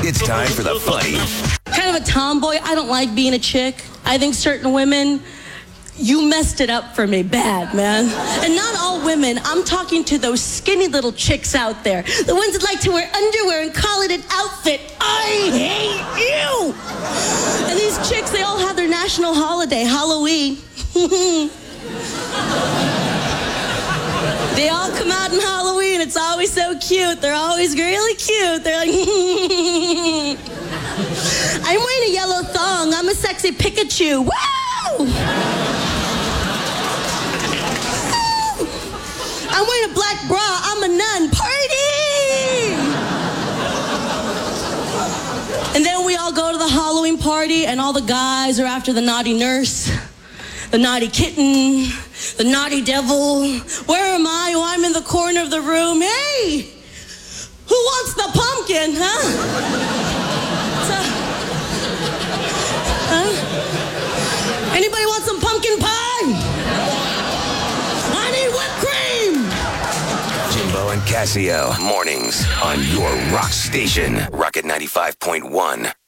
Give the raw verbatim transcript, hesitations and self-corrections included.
It's time for the funny. Kind of a tomboy. I don't like being a chick. I think certain women, you messed it up for me bad, man. And not all women. I'm talking to those skinny little chicks out there. The ones that like to wear underwear and call it an outfit. I hate you. And these chicks, they all have their national holiday, Halloween. They all come out in Halloween. It's always so cute. They're always really cute. They're like, I'm wearing a yellow thong. I'm a sexy Pikachu. Woo! I'm wearing a black bra. I'm a nun. Party! And then we all go to the Halloween party, and all the guys are after the naughty nurse, the naughty kitten, the naughty devil. Where am I? Oh, I'm in the corner of the room. Hey, who wants the pumpkin, huh? So, huh? Anybody want some pumpkin pie? I need whipped cream. Jimbo and Casio, mornings on your rock station, Rocket ninety-five point one.